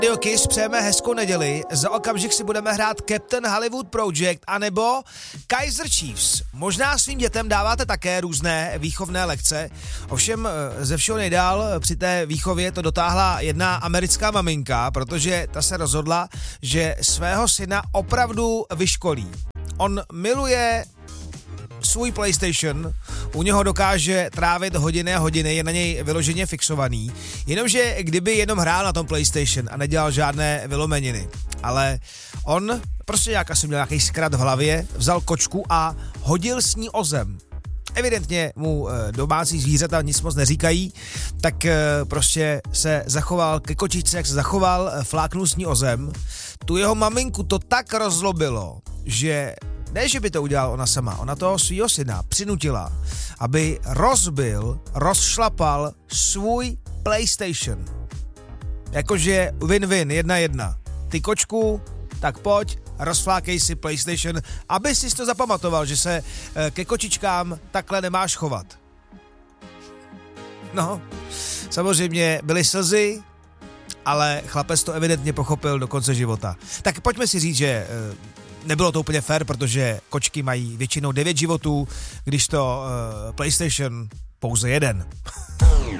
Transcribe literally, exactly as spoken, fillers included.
Radio Kiss přejeme hezkou neděli, za okamžik si budeme hrát Captain Hollywood Project anebo Kaiser Chiefs. Možná svým dětem dáváte také různé výchovné lekce, ovšem ze všeho nejdál při té výchově to dotáhla jedna americká maminka, protože ta se rozhodla, že svého syna opravdu vyškolí. On miluje svůj PlayStation, u něho dokáže trávit hodiny a hodiny, je na něj vyloženě fixovaný, jenomže kdyby jenom hrál na tom PlayStation a nedělal žádné vylomeniny, ale on prostě nějak asi měl nějaký zkrat v hlavě, vzal kočku a hodil s ní o zem. Evidentně mu domácí zvířata nic moc neříkají, tak prostě se zachoval ke kočičce, jak se zachoval, fláknul s ní o zem. Tu jeho maminku to tak rozlobilo, že ne, že by to udělala ona sama, ona toho svýho syna přinutila, aby rozbil, rozšlapal svůj PlayStation. Jakože win-win, jedna jedna. Ty kočku, tak pojď, rozflákej si PlayStation, aby si to zapamatoval, že se ke kočičkám takhle nemáš chovat. No, samozřejmě byly slzy, ale chlapec to evidentně pochopil do konce života. Tak pojďme si říct, že nebylo to úplně fair, protože kočky mají většinou devět životů, když to uh, PlayStation pouze jeden.